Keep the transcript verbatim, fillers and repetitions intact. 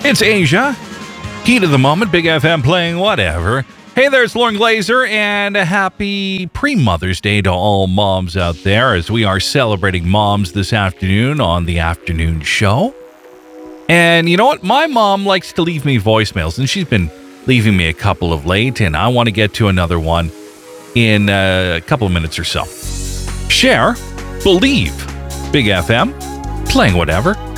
It's Asia. Heat of the moment, Big F M playing whatever. Hey there, it's Lauren Glazer, and a happy pre-Mother's Day to all moms out there as we are celebrating moms this afternoon on the afternoon show. And you know what? My mom likes to leave me voicemails, and she's been leaving me a couple of late, and I want to get to another one in uh, a couple of minutes or so. Share, believe, Big F M, playing whatever.